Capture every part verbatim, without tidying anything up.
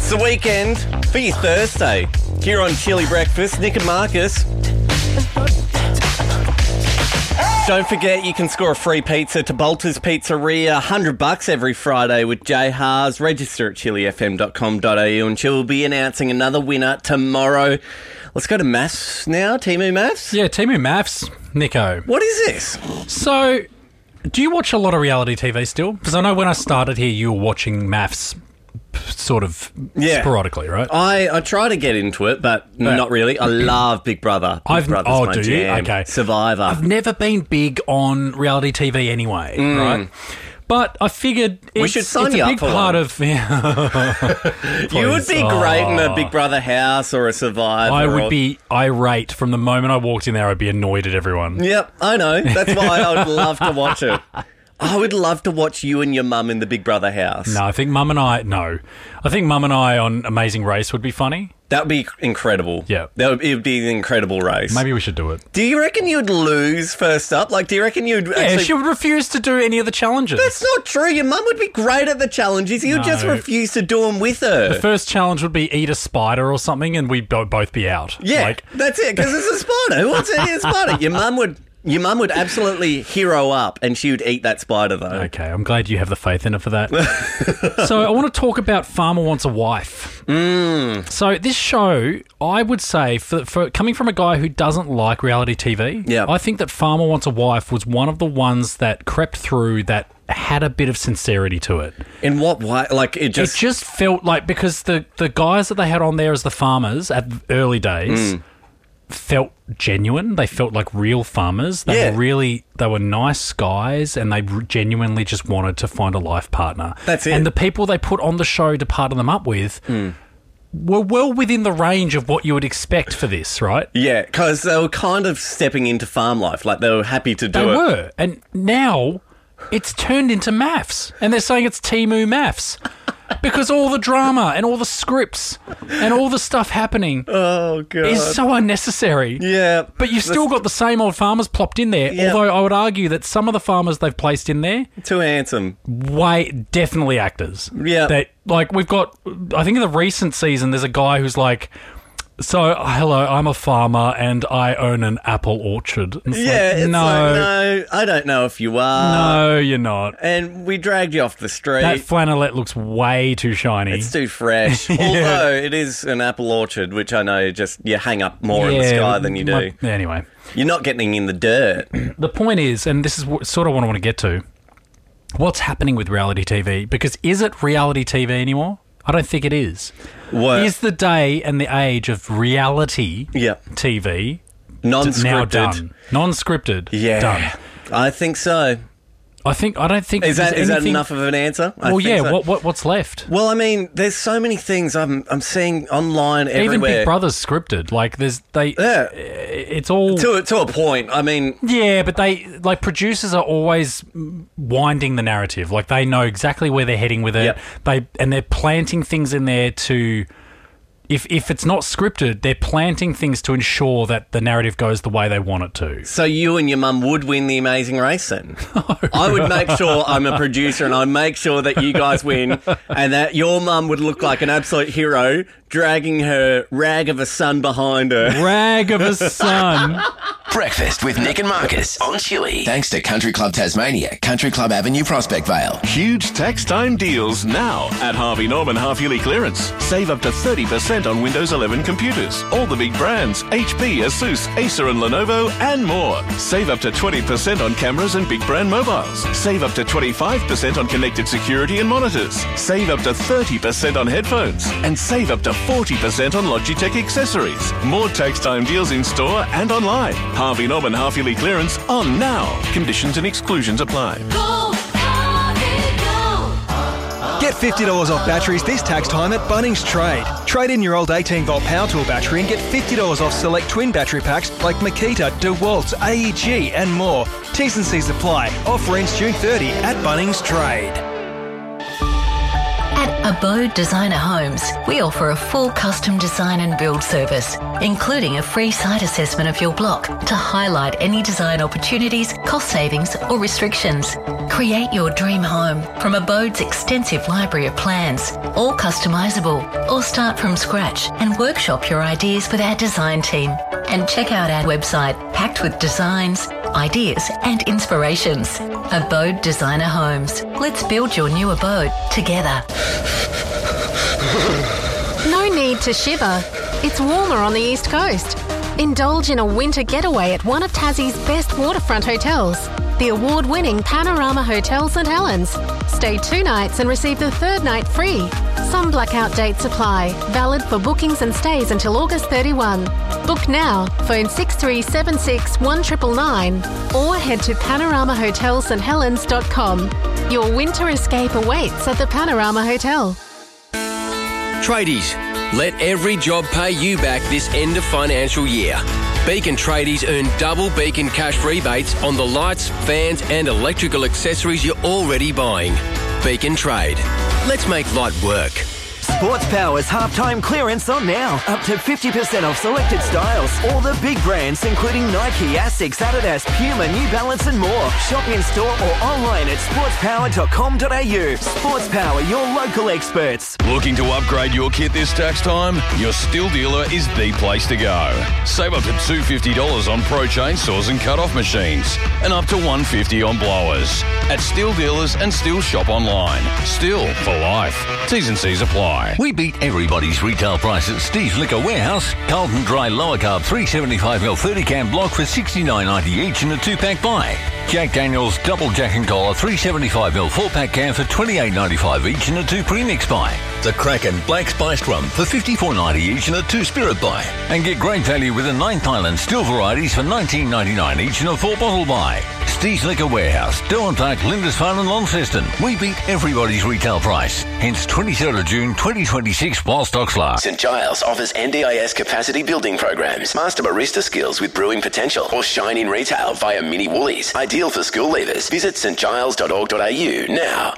It's the weekend for your Thursday. Here on Chili Breakfast, Nick and Marcus. Don't forget you can score a free pizza to Bolter's Pizzeria, one hundred bucks every Friday with Jay Haas. Register at chili f m dot com dot a u and she'll be announcing another winner tomorrow. Let's go to maths now. Timu Maths? Yeah, Timu Maths, Nico. What is this? So, do you watch a lot of reality T V still? Because I know when I started here, you were watching Maths sort of Yeah. sporadically, right? I, I try to get into it, but Right. not really. I love Big Brother. Big I've- Brother's oh, my do you? jam. Okay. Survivor. I've never been big on reality T V anyway, right? But I figured it's, We should sign it's you a up big for part one. of... Yeah. you would Please. be great in a Oh. Big Brother house or a Survivor. I would or- be irate. From the moment I walked in there, I'd be annoyed at everyone. Yep, I know. That's why I would love to watch it. I would love to watch you and your mum in the Big Brother house. No, I think Mum and I... No. I think Mum and I on Amazing Race would be funny. That would be incredible. Yeah. That would, it would be an incredible race. Maybe we should do it. Do you reckon you'd lose first up? Like, do you reckon you'd Yeah, actually... she would refuse to do any of the challenges. That's not true. Your mum would be great at the challenges. You'd No. just refuse to do them with her. The first challenge would be eat a spider or something, and we'd bo- both be out. yeah, Like, that's it, because it's a spider. Who wants to eat a spider? Your mum would... Your mum would absolutely hero up and she would eat that spider, though. okay, I'm glad you have the faith in her for that. So I want to talk about Farmer Wants a Wife. Mm. So this show, I would say, for, for coming from a guy who doesn't like reality T V, Yeah. I think that Farmer Wants a Wife was one of the ones that crept through that had a bit of sincerity to it. In what way? Like, it just... It just felt like, because the, the guys that they had on there as the farmers at the early days... Mm. felt genuine. They felt like real farmers. They Yeah. were really, they were nice guys, and they r- genuinely just wanted to find a life partner. That's it. And the people they put on the show to partner them up with were well within the range of what you would expect for this, right? Yeah, because they were kind of stepping into farm life. Like, they were happy to do They it. were. And now it's turned into maths, and they're saying it's Timu Maths. Because all the drama and all the scripts and all the stuff happening Oh, God. is so unnecessary. Yeah. But you've still got the same old farmers plopped in there. Yeah. Although I would argue that some of the farmers they've placed in there, Too handsome. way definitely actors. Yeah. That, like, we've got, I think in the recent season, there's a guy who's like, so, hello, I'm a farmer and I own an apple orchard. And it's Yeah, like, it's no, like, no, I don't know if you are. no, you're not. And we dragged you off the street. That flannelette looks way too shiny. It's too fresh. Although it is an apple orchard, which I know just you hang up more in the sky than you do. my- anyway, You're not getting in the dirt. the point is, and this is what, sort of what I want to get to, what's happening with reality T V? Because is it reality T V anymore? I don't think it is. What? Is the day and the age of reality Yeah. T V Non-scripted. now done? Non-scripted. Yeah. Done. I think so. I think. I don't think. Is that there's is that anything- enough of an answer? I Well, think yeah. so. What, what what's left? Well, I mean, there's so many things I'm I'm seeing online Even everywhere. Big Brother's scripted. Like, there's they. Yeah. It's all. To a, to a point. I mean, Yeah, but they, like, producers are always winding the narrative. Like, they know exactly where they're heading with it. Yep. They and they're planting things in there to, if if it's not scripted, they're planting things to ensure that the narrative goes the way they want it to. so you and your mum would win the Amazing Race then? I would make sure I'm a producer and I'd make sure that you guys win and that your mum would look like an absolute hero dragging her rag of a son behind her. Rag of a son. Breakfast with Nick and Marcus on Chili. Thanks to Country Club Tasmania, Country Club Avenue, Prospect Vale. Huge tax time deals now at Harvey Norman half-yearly clearance. Save up to thirty percent on Windows eleven computers. All the big brands, H P, Asus, Acer and Lenovo, and more. Save up to twenty percent on cameras and big brand mobiles. Save up to twenty-five percent on connected security and monitors. Save up to thirty percent on headphones. And save up to forty percent on Logitech accessories. More tax time deals in store and online. Harvey Norman half-yearly clearance on now. Conditions and exclusions apply. Get fifty dollars off batteries this tax time at Bunnings Trade. Trade in your old eighteen volt power tool battery and get fifty dollars off select twin battery packs like Makita, DeWalt, A E G and more. T's and C's apply. Offer ends June thirtieth at Bunnings Trade. At Abode Designer Homes. We offer a full custom design and build service, including a free site assessment of your block to highlight any design opportunities, cost savings or restrictions. Create your dream home from Abode's extensive library of plans, all customisable, or start from scratch and workshop your ideas with our design team. And check out our website packed with designs, ideas and inspirations. Abode Designer Homes. Let's build your new abode together. No need to shiver. It's warmer on the East Coast. Indulge in a winter getaway at one of Tassie's best waterfront hotels, the award-winning Panorama Hotel St Helens. Stay two nights and receive the third night free. Some blackout dates apply. Valid for bookings and stays until August thirty-first. Book now. Phone six three seven six, one nine nine nine or head to panorama hotel st helens dot com. Your winter escape awaits at the Panorama Hotel. Tradies, let every job pay you back this end of financial year. Beacon Tradies earn double Beacon cash rebates on the lights, fans and electrical accessories you're already buying. Beacon Trade. Let's make light work. Sports Power's halftime clearance on now. Up to fifty percent off selected styles. All the big brands including Nike, Asics, Adidas, Puma, New Balance and more. Shop in store or online at sports power dot com dot a u. Sports Power, your local experts. Looking to upgrade your kit this tax time? Your Stihl dealer is the place to go. Save up to two hundred fifty dollars on pro chainsaws and cut-off machines and up to one hundred fifty dollars on blowers. At Stihl dealers and Stihl shop online. Stihl for life. T's and C's apply. We beat everybody's retail price at Steve's Liquor Warehouse. Carlton Dry Lower Carb three seventy-five milliliter thirty can block for sixty-nine ninety each in a two-pack buy. Jack Daniel's Double Jack and Cola three seventy-five milliliter four-pack can for twenty-eight ninety-five each in a two premix buy. The Kraken Black Spiced Rum for fifty-four ninety each in a two spirit buy. And get great value with the Ninth Island Still varieties for nineteen ninety-nine each in a four-bottle buy. Steve's Liquor Warehouse, Derwent Park, Lindisfarne and Launceston. We beat everybody's retail price. Hence twenty-third of June twenty twenty-six while stocks last. St Giles offers N D I S capacity building programs, master barista skills with brewing potential, or shine in retail via Mini Woolies. Ideal for school leavers. Visit st giles dot org dot a u now.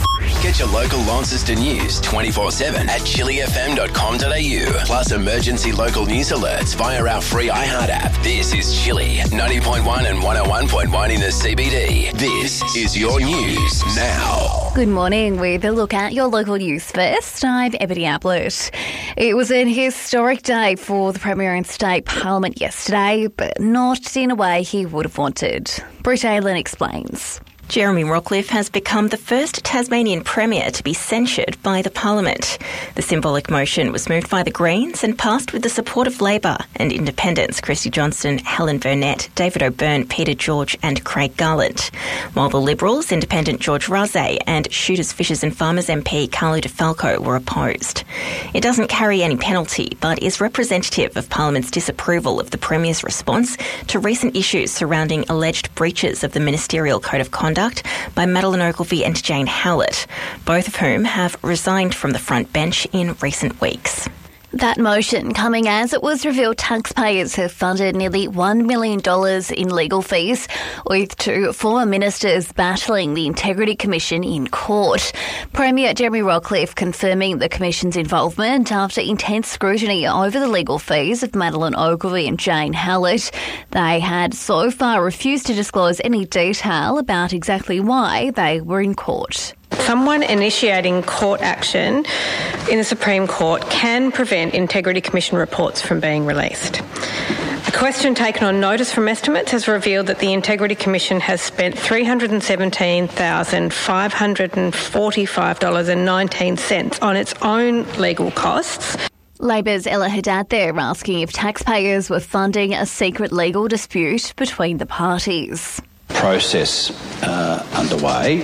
Get your local Launceston news twenty-four seven at chili f m dot com dot a u. Plus emergency local news alerts via our free iHeart app. This is Chili, ninety point one and one oh one point one in the C B D. This is your news now. Good morning with a look at your local news first. I'm Ebony Ablett. It was an historic day for the Premier and State Parliament yesterday, but not in a way he would have wanted. Britt Aylen explains. Jeremy Rockliff has become the first Tasmanian Premier to be censured by the Parliament. The symbolic motion was moved by the Greens and passed with the support of Labor and Independents Christy Johnston, Helen Burnett, David O'Byrne, Peter George and Craig Garland. While the Liberals, Independent George Razay and Shooters, Fishers and Farmers M P Carlo DeFalco were opposed. It doesn't carry any penalty but is representative of Parliament's disapproval of the Premier's response to recent issues surrounding alleged breaches of the Ministerial Code of Conduct by Madeleine Ogilvie and Jane Howlett, both of whom have resigned from the front bench in recent weeks. That motion coming as it was revealed taxpayers have funded nearly one million dollars in legal fees, with two former ministers battling the Integrity Commission in court. Premier Jeremy Rockliff confirming the Commission's involvement after intense scrutiny over the legal fees of Madeleine Ogilvie and Jane Howlett. They had so far refused to disclose any detail about exactly why they were in court. Someone initiating court action in the Supreme Court can prevent Integrity Commission reports from being released. A question taken on notice from estimates has revealed that the Integrity Commission has spent three hundred seventeen thousand five hundred forty-five dollars and nineteen cents on its own legal costs. Labor's Ella Haddad there asking if taxpayers were funding a secret legal dispute between the parties. Process uh, underway.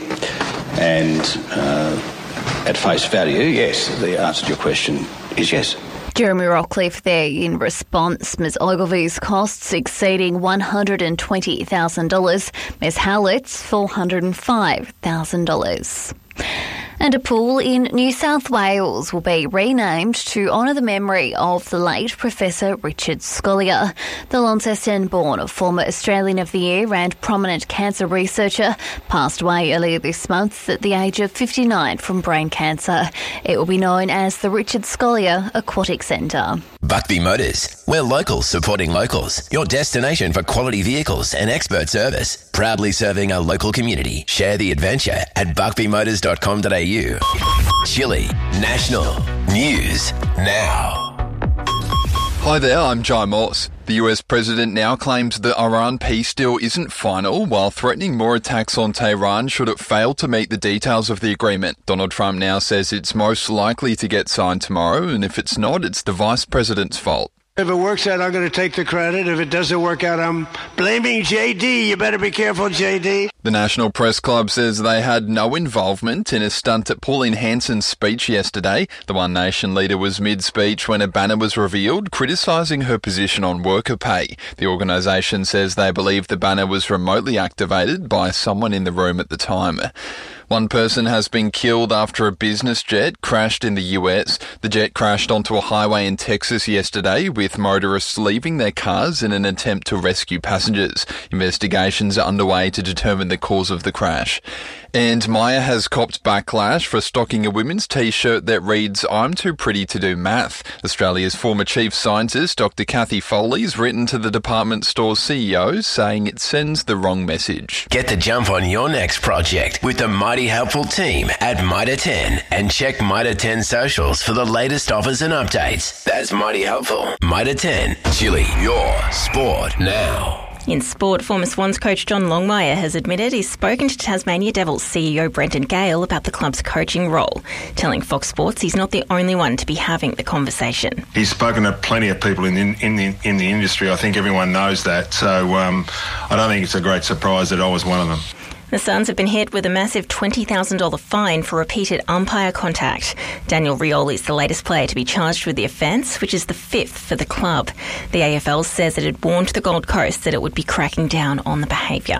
And uh, at face value, yes, the answer to your question is yes. Jeremy Rockliff there in response. Miz Ogilvie's costs exceeding one hundred twenty thousand dollars. Miz Howlett's four hundred five thousand dollars. And a pool in New South Wales will be renamed to honour the memory of the late Professor Richard Scolyer. The Launceston-born former Australian of the Year and prominent cancer researcher passed away earlier this month at the age of fifty-nine from brain cancer. It will be known as the Richard Scolyer Aquatic Centre. Buckby Motors. We're locals supporting locals. Your destination for quality vehicles and expert service. Proudly serving a local community. Share the adventure at buckby motors dot com dot a u. Chile National News Now. Hi there, I'm Jai Morse. The U S president now claims the Iran peace deal isn't final, while threatening more attacks on Tehran should it fail to meet the details of the agreement. Donald Trump now says it's most likely to get signed tomorrow, and if it's not, it's the vice president's fault. If it works out, I'm going to take the credit. If it doesn't work out, I'm blaming J D. You better be careful, J D. The National Press Club says they had no involvement in a stunt at Pauline Hanson's speech yesterday. The One Nation leader was mid-speech when a banner was revealed criticising her position on worker pay. The organisation says they believe the banner was remotely activated by someone in the room at the time. One person has been killed after a business jet crashed in the U S. The jet crashed onto a highway in Texas yesterday, with motorists leaving their cars in an attempt to rescue passengers. Investigations are underway to determine the cause of the crash. And Maya has copped backlash for stocking a women's T-shirt that reads, "I'm too pretty to do math." Australia's former chief scientist, Doctor Kathy Foley's written to the department store's C E O saying it sends the wrong message. Get the jump on your next project with the mighty helpful team at Mitre ten, and check Mitre ten socials for the latest offers and updates. That's mighty helpful. Mitre ten, Chile, your sport now. In sport, former Swans coach John Longmire has admitted he's spoken to Tasmania Devils C E O Brendan Gale about the club's coaching role, telling Fox Sports he's not the only one to be having the conversation. He's spoken to plenty of people in, in, in, the, in the industry. I think everyone knows that. So um, I don't think it's a great surprise that I was one of them. The Suns have been hit with a massive twenty thousand dollars fine for repeated umpire contact. Daniel Rioli is the latest player to be charged with the offence, which is the fifth for the club. The A F L says it had warned the Gold Coast that it would be cracking down on the behaviour.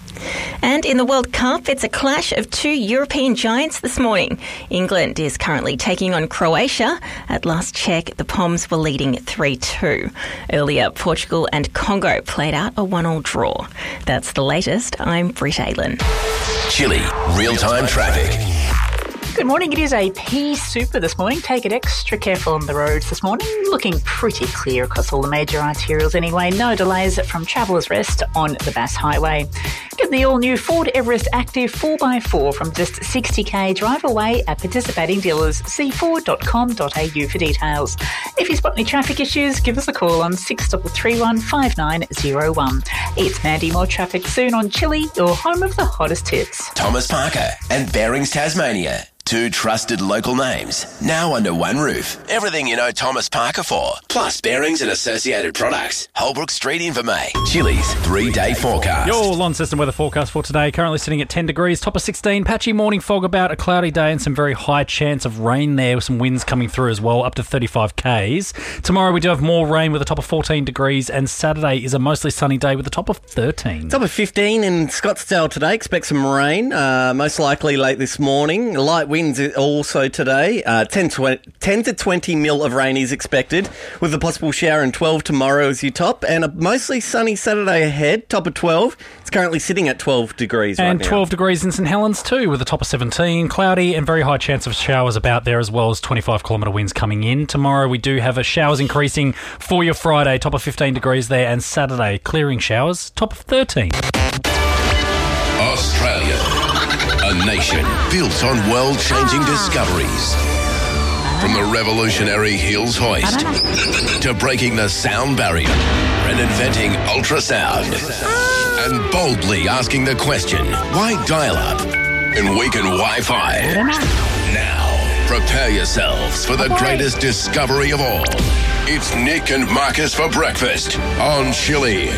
And in the World Cup, it's a clash of two European giants this morning. England is currently taking on Croatia. At last check, the Poms were leading three two. Earlier, Portugal and Congo played out a one-all draw. That's the latest. I'm Britt Aylan. Chile real-time traffic. Good morning. It is a pea super this morning. Take it extra careful on the roads this morning. Looking pretty clear across all the major arterials anyway. No delays from Travellers Rest on the Bass Highway. Get the all-new Ford Everest Active four by four from just sixty k drive away at participating dealers. see ford dot com dot a u for details. If you spot any traffic issues, give us a call on six three three one five nine zero one. It's Mandy. More traffic soon on Chile, your home of the hottest hits. Thomas Parker and Bearings Tasmania. Two trusted local names, now under one roof. Everything you know Thomas Parker for, plus bearings and associated products. Holbrook Street in Vermey. Chile's three-day forecast. Your Launceston weather forecast for today, currently sitting at ten degrees, top of sixteen. Patchy morning fog about, a cloudy day and some very high chance of rain there, with some winds coming through as well, up to thirty-five kays. Tomorrow we do have more rain with a top of fourteen degrees, and Saturday is a mostly sunny day with a top of thirteen. Top of fifteen in Scottsdale today. Expect some rain, uh, most likely late this morning. Light winds also today. Uh, ten, twenty, ten to twenty mil of rain is expected, with a possible shower and twelve tomorrow as your top, and a mostly sunny Saturday ahead, top of twelve. It's currently sitting at twelve degrees and right now. twelve degrees in St Helens too, with a top of seventeen. Cloudy and very high chance of showers about there, as well as twenty-five kilometre winds coming in. Tomorrow we do have a showers increasing for your Friday, top of fifteen degrees there, and Saturday clearing showers, top of thirteen. Australia, a nation built on world-changing discoveries. From the revolutionary Hills hoist to breaking the sound barrier and inventing ultrasound, and boldly asking the question, why dial-up and weaken Wi-Fi? Now, prepare yourselves for the greatest discovery of all. It's Nick and Marcus for breakfast on Chile.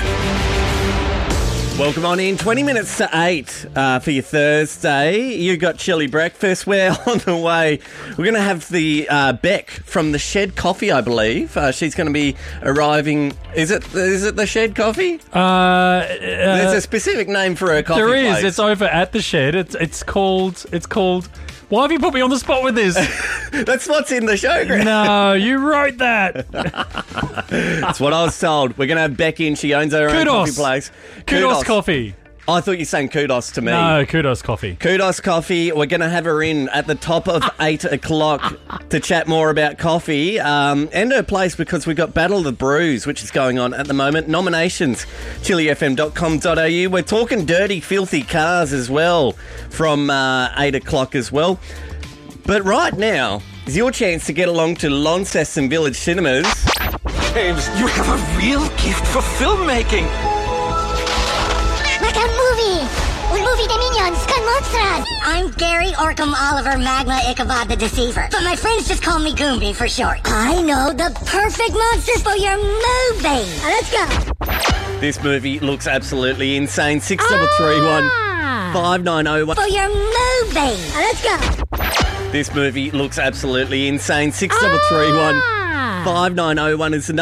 Welcome on in. twenty minutes to eight uh, for your Thursday. You got Chili breakfast. We're on the way. We're going to have the uh, Beck from the Shed Coffee, I believe. Uh, she's going to be arriving. Is it is it the Shed Coffee? Uh, uh, There's a specific name for her coffee There is. place. It's over at the Shed. It's it's called it's called Why have you put me on the spot with this? That's what's in the showground. No, you wrote that. That's what I was told. We're going to have Becky and she owns her own Kudos. coffee place. Kudos Coffee. I thought you were saying kudos to me. No, Kudos Coffee. Kudos Coffee. We're going to have her in at the top of eight o'clock to chat more about coffee um, and her place, because we've got Battle of the Brews, which is going on at the moment. Nominations, chili f m dot com dot a u. We're talking dirty, filthy cars as well from uh, eight o'clock as well. But right now is your chance to get along to Launceston Village Cinemas. James, you have a real gift for filmmaking. Like a movie! Un movie de minions con monsters! I'm Gary Orkham Oliver Magma Ichabod the Deceiver, but my friends just call me Goombie for short. I know the perfect monsters for your movie! Now let's go! This movie looks absolutely insane. six three three one five nine zero one For your movie! Now let's go! This movie looks absolutely insane. six three three one five nine zero one is the